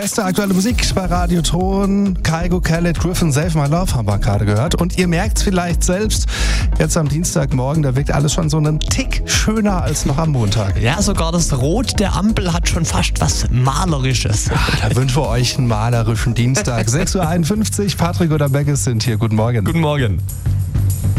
beste aktuelle Musik bei Radioton. Kygo, Khaled, Griffin, Save My Love haben wir gerade gehört. Und ihr merkt es vielleicht selbst, jetzt am Dienstagmorgen, da wirkt alles schon so einen Tick schöner als noch am Montag. Ja, sogar das Rot der Ampel hat schon fast was Malerisches. Da wünschen wir euch einen malerischen Dienstag. 6.51 Uhr, Patrick oder Beckes sind hier. Guten Morgen. Guten Morgen.